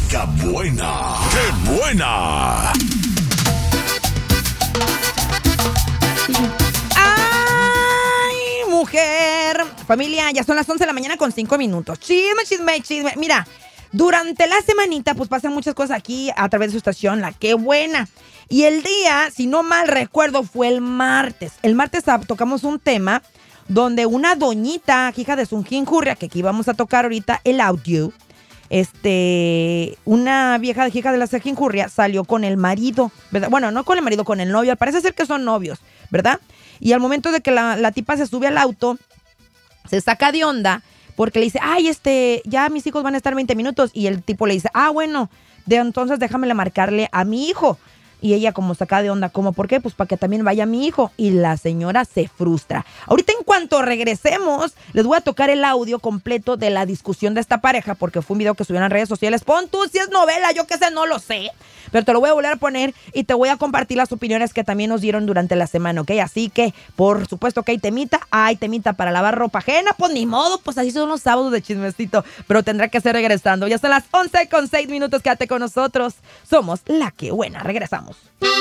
¡Qué buena! ¡Qué buena! ¡Ay, mujer! Familia, ya son las 11 de la mañana con 5 minutos. Chisme, chisme, chisme. Mira, durante la semanita, pues pasan muchas cosas aquí a través de su estación, La Qué Buena. Y el día, si no mal recuerdo, fue el martes. El martes tocamos un tema donde una doñita, hija de Sunjinjurria, que aquí vamos a tocar ahorita el audio, una vieja hija de la Sunjinjurria salió con el marido, ¿verdad? Bueno, no con el marido, con el novio. Parece ser que son novios, ¿verdad? Y al momento de que la tipa se sube al auto, se saca de onda porque le dice, ay, ya mis hijos van a estar 20 minutos. Y el tipo le dice, bueno, entonces déjame marcarle a mi hijo. Y ella como saca de onda, ¿cómo? ¿Por qué? Pues para que también vaya mi hijo. Y la señora se frustra. Ahorita en cuanto regresemos, les voy a tocar el audio completo de la discusión de esta pareja, porque fue un video que subieron en redes sociales. Pon tú si es novela, yo qué sé, no lo sé. Pero te lo voy a volver a poner y te voy a compartir las opiniones que también nos dieron durante la semana, ¿ok? Así que, por supuesto que hay temita para lavar ropa ajena. Pues ni modo, pues así son los sábados de chismecito. Pero tendrá que ser regresando. Ya son las 11 con 6 minutos, quédate con nosotros. Somos La Qué Buena, regresamos.